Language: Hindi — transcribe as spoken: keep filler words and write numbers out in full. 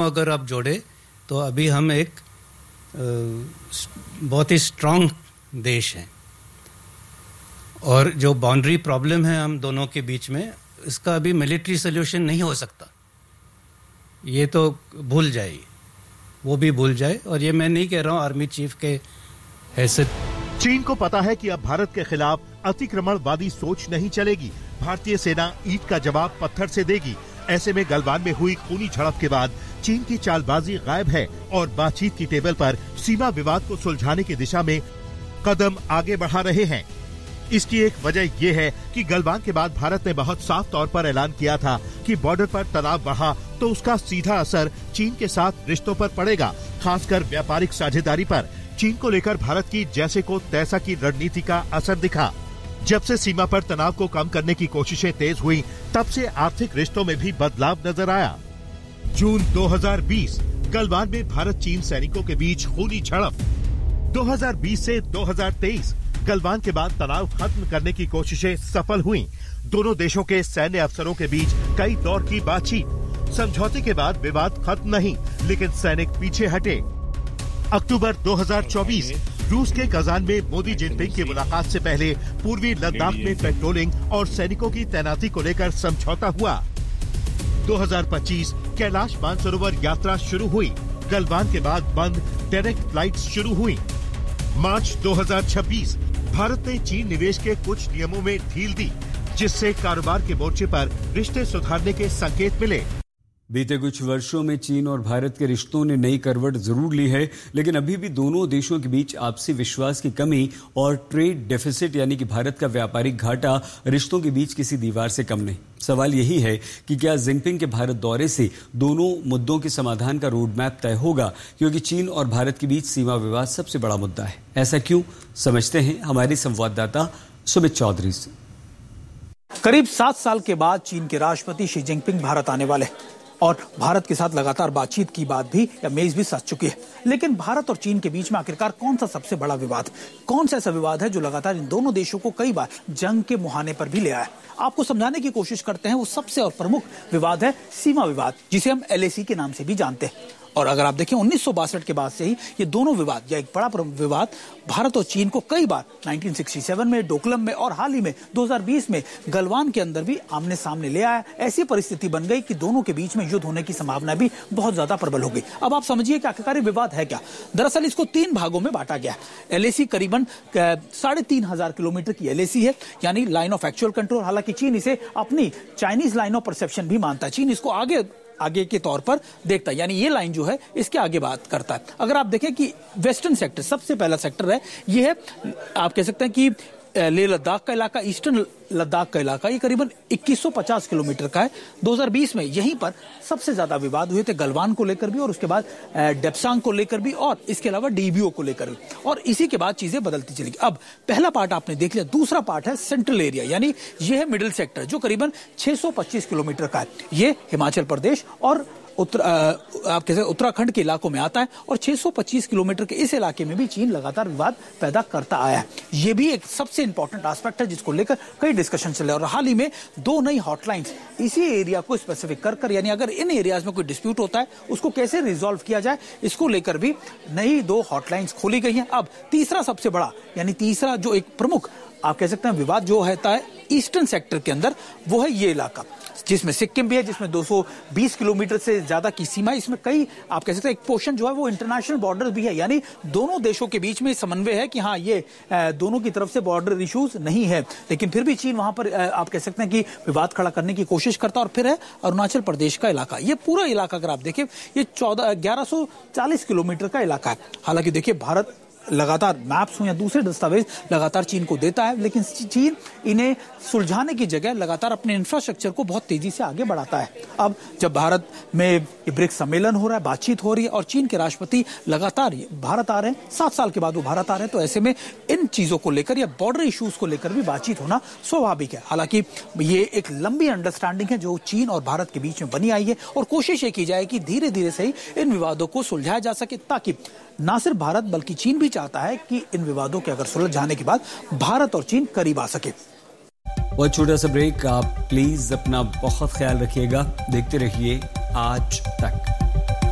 दोनों अगर आप जोड़े तो अभी हम एक बहुत ही स्ट्रांग देश हैं। और जो बाउंड्री प्रॉब्लम है हम दोनों के बीच में, इसका अभी मिलिट्री सोल्यूशन नहीं हो सकता, ये तो भूल जाइए, वो भी भूल जाए। और ये मैं नहीं कह रहा हूँ आर्मी चीफ के हैसियत। चीन को पता है कि अब भारत के खिलाफ अतिक्रमणवादी सोच नहीं चलेगी। भारतीय सेना ईंट का जवाब पत्थर से देगी। ऐसे में गलवान में हुई खूनी झड़प के बाद चीन की चालबाजी गायब है और बातचीत की टेबल पर सीमा विवाद को सुलझाने की दिशा में कदम आगे बढ़ा रहे हैं। इसकी एक वजह ये है कि गलवान के बाद भारत ने बहुत साफ तौर पर ऐलान किया था कि बॉर्डर पर तनाव बढ़ा तो उसका सीधा असर चीन के साथ रिश्तों पर पड़ेगा, खासकर व्यापारिक साझेदारी पर। चीन को लेकर भारत की जैसे को तैसा की रणनीति का असर दिखा। जब से सीमा पर तनाव को कम करने की कोशिशें तेज हुई, तब से आर्थिक रिश्तों में भी बदलाव नजर आया। जून दो हज़ार बीस, गलवान में भारत चीन सैनिकों के बीच खूनी झड़प। दो हज़ार बीस से दो हज़ार तेईस, गलवान के बाद तनाव खत्म करने की कोशिशें सफल हुईं। दोनों देशों के सैन्य अफसरों के बीच कई दौर की बातचीत। समझौते के बाद विवाद खत्म नहीं, लेकिन सैनिक पीछे हटे। अक्टूबर दो हज़ार चौबीस, रूस के कजान में मोदी जिनपिंग की मुलाकात से पहले पूर्वी लद्दाख में पेट्रोलिंग और सैनिकों की तैनाती को लेकर समझौता हुआ। दो हज़ार पच्चीस, कैलाश मानसरोवर यात्रा शुरू हुई। गलवान के बाद बंद डायरेक्ट फ्लाइट्स शुरू हुई। मार्च दो हज़ार छब्बीस, भारत ने चीन निवेश के कुछ नियमों में ढील दी, जिससे कारोबार के मोर्चे पर रिश्ते सुधारने के संकेत मिले। बीते कुछ वर्षों में चीन और भारत के रिश्तों ने नई करवट जरूर ली है, लेकिन अभी भी दोनों देशों के बीच आपसी विश्वास की कमी और ट्रेड डेफिसिट यानी कि भारत का व्यापारिक घाटा रिश्तों के बीच किसी दीवार से कम नहीं। सवाल यही है कि क्या जिनपिंग के भारत दौरे से दोनों मुद्दों के समाधान का रोड मैप तय होगा, क्योंकि चीन और भारत के बीच सीमा विवाद सबसे बड़ा मुद्दा है। ऐसा क्यों, समझते हैं हमारी संवाददाता सुमित चौधरी से। करीब सात साल के बाद चीन के राष्ट्रपति शी जिनपिंग भारत आने वाले और भारत के साथ लगातार बातचीत की बात भी या मेज भी सज चुकी है। लेकिन भारत और चीन के बीच में आखिरकार कौन सा सबसे बड़ा विवाद, कौन सा ऐसा विवाद है जो लगातार इन दोनों देशों को कई बार जंग के मुहाने पर भी ले आया? आपको समझाने की कोशिश करते हैं। वो सबसे और प्रमुख विवाद है सीमा विवाद, जिसे हम एल ए सी के नाम से भी जानते हैं। और अगर आप देखें उन्नीस सौ बासठ के बाद से ही ये दोनों विवाद या एक बड़ा विवाद भारत और चीन को कई बार उन्नीस सौ सरसठ में, डोकलम में और हाल ही में दो हज़ार बीस में गलवान के अंदर भी आमने सामने ले आया। ऐसी परिस्थिति बन गई कि दोनों के बीच में युद्ध होने की संभावना भी बहुत ज्यादा प्रबल हो गई। अब आप समझिए कि आखिरकार विवाद है क्या। दरअसल इसको तीन भागों में बांटा गया। एल ए सी करीबन साढ़े तीन हजार किलोमीटर की एल ए सी है, यानी लाइन ऑफ एक्चुअल कंट्रोल। हालांकि चीन इसे अपनी चाइनीज लाइन ऑफ परसेप्शन भी मानता है। चीन इसको आगे आगे के तौर पर देखता है, यानी ये लाइन जो है इसके आगे बात करता है। अगर आप देखें कि वेस्टर्न सेक्टर सबसे पहला सेक्टर है, ये है आप कह सकते हैं कि लेह लद्दाख का इलाका, ईस्टर्न लद्दाख का इलाका, ये करीबन इक्कीस सौ पचास किलोमीटर का है। दो हज़ार बीस में यहीं पर सबसे ज्यादा विवाद हुए थे, गलवान को लेकर भी और उसके बाद डेप्सांग को लेकर भी और इसके अलावा डी बी ओ को लेकर भी। और इसी के बाद चीजें बदलती चली। अब पहला पार्ट आपने देख लिया। दूसरा पार्ट है सेंट्रल एरिया, यानी ये है मिडिल सेक्टर, जो करीबन छह सौ पच्चीस किलोमीटर का है। ये हिमाचल प्रदेश और उत्तर आप कह सकते उत्तराखंड के इलाकों में आता है। और छह सौ पच्चीस किलोमीटर के इस इलाके में भी चीन लगातार विवाद पैदा करता आया है। ये भी एक सबसे इंपॉर्टेंट एस्पेक्ट है जिसको लेकर कई डिस्कशन चले। और हाल ही में दो नई हॉटलाइंस इसी एरिया को स्पेसिफिक कर कर, यानी अगर इन एरियाज में कोई डिस्प्यूट होता है उसको कैसे रिजॉल्व किया जाए, इसको लेकर भी नई दो हॉटलाइंस खोली गई हैं। अब तीसरा सबसे बड़ा, यानी तीसरा जो एक प्रमुख आप कह सकते हैं विवाद जो रहता है ईस्टर्न सेक्टर के अंदर, वो है ये इलाका जिसमें सिक्किम भी है, जिसमें दो सौ बीस किलोमीटर से ज्यादा की सीमा है। इसमें कई आप कह सकते हैं एक पोर्शन जो है वो इंटरनेशनल बॉर्डर भी है, यानी दोनों देशों के बीच में समन्वय है कि हाँ ये दोनों की तरफ से बॉर्डर इश्यूज नहीं है। लेकिन फिर भी चीन वहां पर आप कह सकते हैं कि विवाद खड़ा करने की कोशिश करता। और फिर है अरुणाचल प्रदेश का इलाका। ये पूरा इलाका अगर आप देखें ये चौदह ग्यारह सौ चालीस किलोमीटर का इलाका है। हालांकि देखिए भारत लगातार मैप्स हो या दूसरे दस्तावेज लगातार चीन को देता है, लेकिन चीन इन्हें सुलझाने की जगह लगातार अपने इंफ्रास्ट्रक्चर को बहुत तेजी से आगे बढ़ाता है। अब जब भारत में ब्रिक्स सम्मेलन हो रहा है, बातचीत हो रही है और चीन के राष्ट्रपति लगातार भारत आ रहे हैं, सात साल के बाद वो भारत आ रहे हैं, तो ऐसे में इन चीजों को लेकर या बॉर्डर इश्यूज को लेकर भी बातचीत होना स्वाभाविक है। हालांकि ये एक लंबी अंडरस्टैंडिंग है जो चीन और भारत के बीच में बनी आई है और कोशिश ये की जाए कि धीरे धीरे से ही इन विवादों को सुलझाया जा सके, ताकि ना सिर्फ भारत बल्कि चीन भी चाहता है कि इन विवादों के अगर सुलझ जाने के बाद भारत और चीन करीब आ सके। बहुत छोटा सा ब्रेक, आप प्लीज अपना बहुत ख्याल रखिएगा। देखते रहिए आज तक।